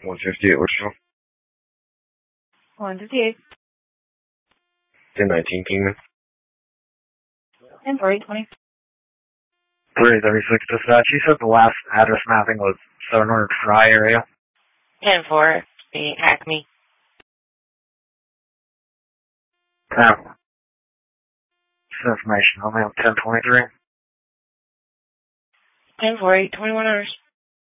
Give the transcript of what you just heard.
158, what's wrong? 158. 1019 Kingman. 10-4-8-20. 336 dispatch. You said the last address mapping was 700 Fry area. 10-4, the Acme. This information only on 1023. 10-4-8-21 hours.